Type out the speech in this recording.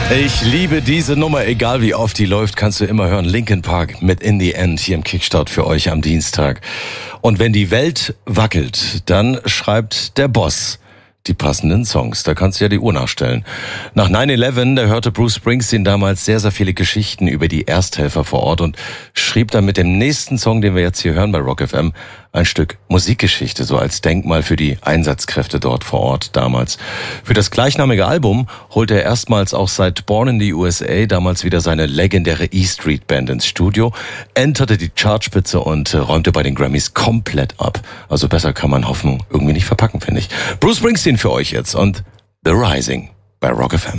Ich liebe diese Nummer, egal wie oft die läuft, kannst du immer hören. Linkin Park mit In the End hier im Kickstart für euch am Dienstag. Und wenn die Welt wackelt, dann schreibt der Boss die passenden Songs. Da kannst du ja die Uhr nachstellen. Nach 9/11, da hörte Bruce Springsteen damals sehr, sehr viele Geschichten über die Ersthelfer vor Ort und schrieb dann mit dem nächsten Song, den wir jetzt hier hören bei Rock FM, ein Stück Musikgeschichte, so als Denkmal für die Einsatzkräfte dort vor Ort damals. Für das gleichnamige Album holte er erstmals auch seit Born in the USA damals wieder seine legendäre E Street Band ins Studio, enterte die Chartspitze und räumte bei den Grammys komplett ab. Also besser kann man Hoffnung irgendwie nicht verpacken, finde ich. Bruce Springsteen für euch jetzt und The Rising bei Rock FM.